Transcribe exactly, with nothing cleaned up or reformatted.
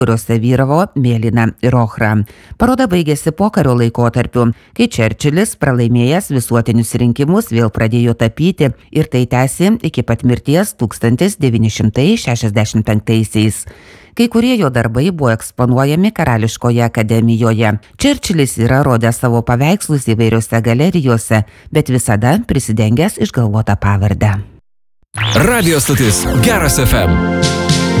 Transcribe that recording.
kuriuose vyravo mėlyna ir ochra. Paroda baigėsi pokario laikotarpiu, kai Čerčilis, pralaimėjęs visuotinius rinkimus, vėl pradėjo tapyti ir tai tęsė iki pat mirties tūkstantis devyni šimtai šešiasdešimt penktaisiais. Kai kurie jo darbai buvo eksponuojami Karališkoje akademijoje. Čerčilis yra rodęs savo paveikslus įvairiose galerijose, bet visada prisidengęs išgalvotą pavardę. Radio stotis Geras F M.